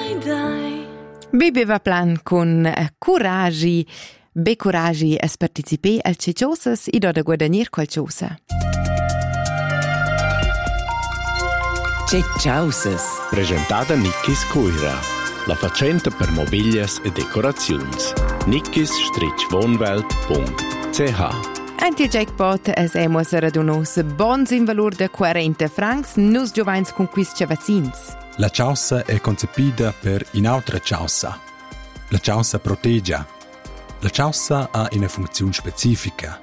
Bibeva plan con coraggi, be coraggi a partecipare al ceciosas e da guadagnare qualcosa. Ceciosas. Presentata Nickis Coira, la facenta per mobilias e decorazions. nickis-wohnwelt.ch. Anche il jackpot es emos radunos bons in valor de 40 francs nus giovans con quis cavazzins. La ciaussa è concepita per un'altra ciaussa. La ciaussa protegge. La ciaussa ha una funzione specifica.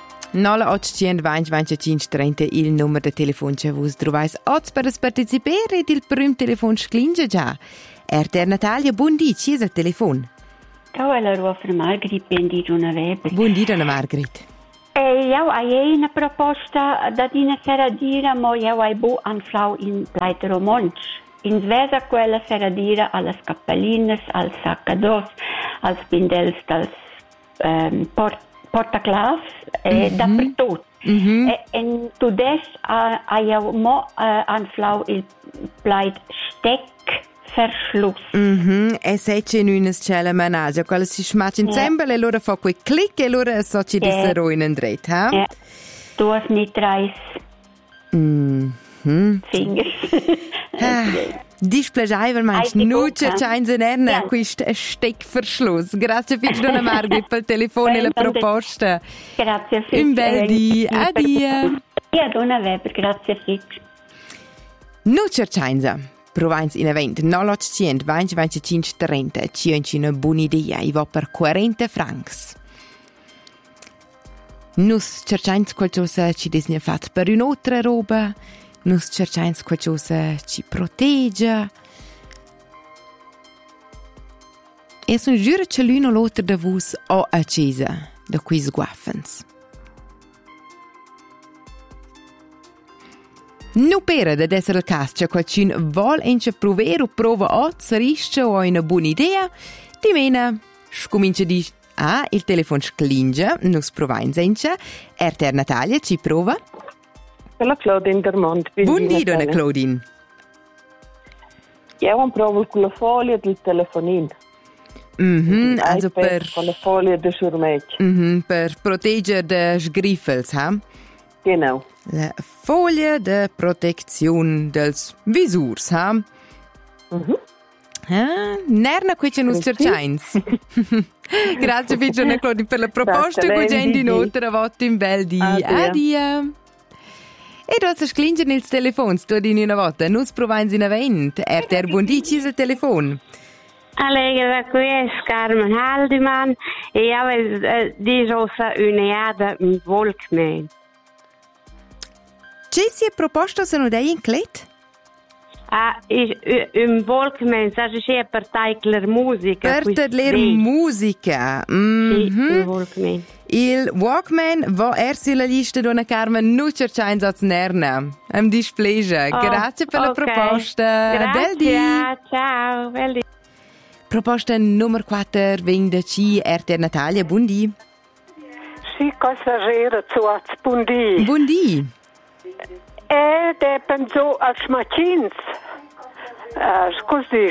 0820 il numero de telefon che vos trovais oz per participare ed il prim telefon sclinge già. RTR Natalia, buondì, ci è il telefon? Ciao, alla ruofa Margrit, benvenuta una Weber. Buondì, donna Margrit. Io ho una proposta da una sera dire, ma io ho un Frau in Pleiteromonch. In svesa quella sera dire alle cappellines, al saccados, als bindels, als portaclas e dappertutto. E tu des io mo un Frau il Pleit Steckverschluss. E se c'è una scella managgia, quella si smacia insieme e allora fa quel clic e allora so ci dissero in andret, ha? Du hast nicht reis. Fingers. Displegiavel manch nu cercains in erna quist Steckverschluss. Grazie fich donna Margrit per il telefono e la proposta. Grazie fich. Un bel di addio. Ja, donna Weber, grazie fich. Nu cercains provains in event 0800 25 30 ci una buona idea i va per 40 francs. Nus cercains qualcosa ci disne fat per un'altra roba. Nus cercains qualcosa ci protegge. E son giuro che l'uno l'altro da vos ho accesa da quis guaffens. Nu pera ad essere il caso che qualcuno vuole ence provare o prova oz, risce o ha una buona idea, di mena scomincia di il telefono sclinge, nus provains ence, RTR Natalia ci prova. La Claudine Dermont. Buondì, donna Claudine. Io provo con la foglia del telefonino. Also per... Con la foglia del surmeccio. Per proteggere da sgriffels, ha? Genau. La foglia de protezione dels visurs, ha? Nerna qui c'è nus cercains. Grazie Figione Claudine per la proposta, che gente inoltre a voto in bel di addio. E dopo sclingen il telefono, sto di una volta, nus provains in event, RTR buondì, ci il telefono. Allora, qui è Carmen Haldiman e io ho di rosa un'eada in Volkman. C'è si è proposto se non dai in clet? In Volkman, sa c'è per taikler musica. Per taikler musica. Sì, in Volkman. Il Walkman va sulla lista donna Carmen, non cercains als nerna. Am displeasure. Grazie per la proposta. Grazie, ciao. Belli. Proposta numero 4 viene da RTR Natalia. Buondì. Sì, cosa era su buondì. Buondì. De penso als macchins. Scusi.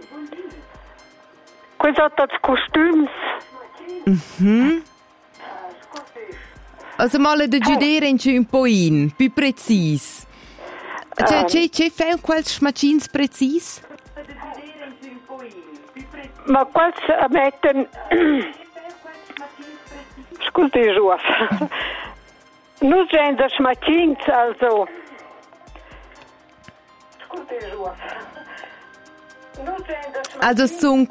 Cosa tots costums? Also mal da giudere un po' più precis. C'è fai quals macchins precis? Ma quals metten... Scusi, Ruas. Nu zijn de macchins, also... Scusi, Ruas. Also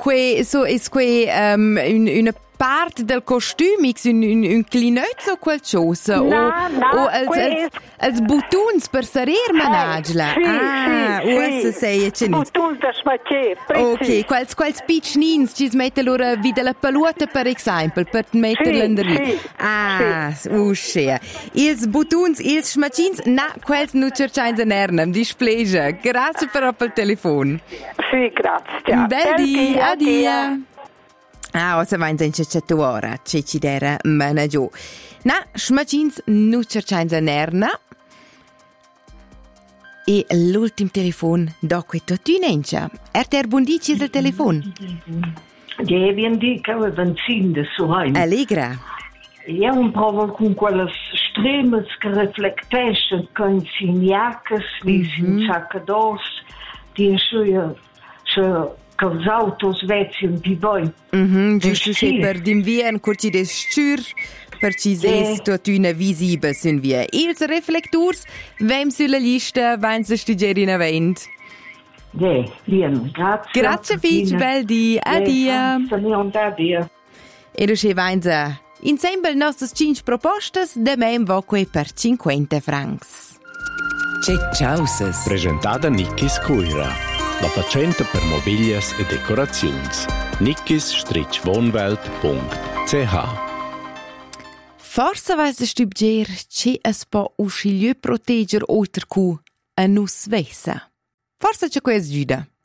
una parte del costume, un clinezzo o qualcosa? No, als buttons per sarir managla? Sì. Sei buttons da smacchier, ok, quals piccinins ci smette loro vide la paluota per esempio, per metterla in lì. Uscea. Ils buttons, ils schmacins, quels nu cercains in ernam, displeasure. Grazie per il telefono. Sì, grazie. Belli, addio. Se va in cecetto ora, ci dera managgio. Schmacins nu cercains in erna. E l'ultimo telefono dopo tu nencia. Erter bundici il telefono. Vieni di che è benzina su hai. Allegra. Io un po' con quelle stremes che riflettescono con siniacas, di saccados, di che os autos vezion di voi. Giusto se per d'invien curti des stür, per ci tot una visibile sun via. Ils reflectors, vem sulla lista, vain se studiare in avent. Bien, grazie. Grazie fich, bel di, adia. Adia. E du se vainza, insieme nostres 5 propostas, de mem voque per 50 francs. Cecciausas. Presentata Nickis Coira. La facenta per mobilias e decorazions. nickis-wohnwelt.ch. Forse vais de stubger che es po usciliu proteger oltre cu a nus vesa. Forse c'è questa giuda.